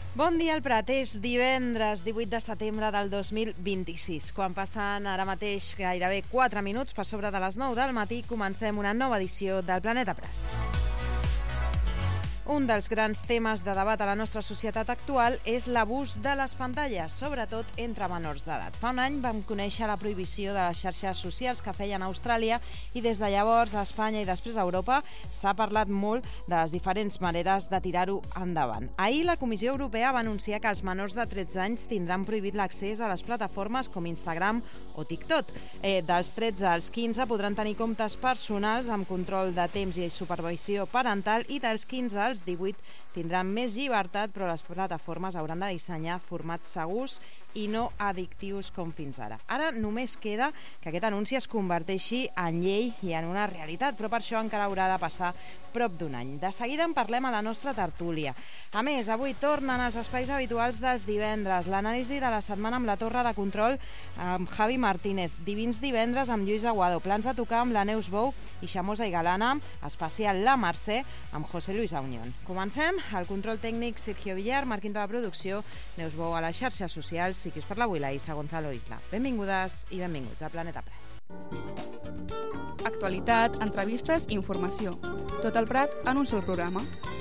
Bon dia al Prat, és divendres 18 de setembre del 2026. Quan passen ara mateix gairebé 4 minuts per sobre de les 9 del matí, comencem una nova edició del Planeta Prat. Un dels grans temes de debat a la nostra societat actual és l'abús de les pantalles, sobretot entre menors d'edat. Fa un any vam conèixer la prohibició de les xarxes socials que feien a Austràlia i des de llavors a Espanya i després a Europa s'ha parlat molt de les diferents maneres de tirar-ho endavant. Ahir la Comissió Europea va anunciar que els menors de 13 anys tindran prohibit l'accés a les plataformes com Instagram o TikTok. Dels 13 als 15 podran tenir comptes personals amb control de temps i supervisió parental i dels 15 als 18 tindran més llibertat, però les plataformes hauran de dissenyar formats segurs i no addictius com fins ara. Ara només queda que aquest anunci es converteixi en llei i en una realitat, però per això encara haurà de passar prop d'un any. De seguida en parlem a la nostra tertúlia. A més, avui tornen els espais habituals dels divendres, l'anàlisi de la setmana amb la Torre de Control amb Javi Martínez, Divins divendres amb Lluís Aguado, plans a tocar amb la Neus Bou i Xamosa i Galana, especial La Mercè amb José Luis Auñón. Comencem, al control tècnic Sergio Villar, Marquinto de producció, Neus Bou a les xarxes socials, Siquis per la Huila i Isa Gonzalo Isla. Benvingudes i benvinguts a Planeta Prat. Actualitat, entrevistes i informació. Tot el Prat en un sol programa.